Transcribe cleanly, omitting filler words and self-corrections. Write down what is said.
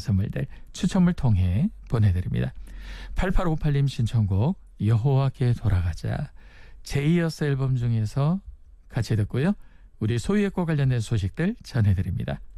선물들 추첨을 통해 보내드립니다. 8858님 신청곡 여호와께 돌아가자, 제이어스 앨범 중에서 같이 듣고요. 우리 소유의 꽃 관련된 소식들 전해드립니다.